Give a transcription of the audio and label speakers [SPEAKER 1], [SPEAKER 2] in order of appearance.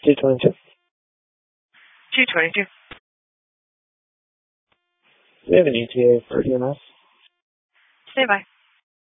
[SPEAKER 1] 222.
[SPEAKER 2] 222.
[SPEAKER 1] Do we have an ETA for EMS?
[SPEAKER 2] Stay by.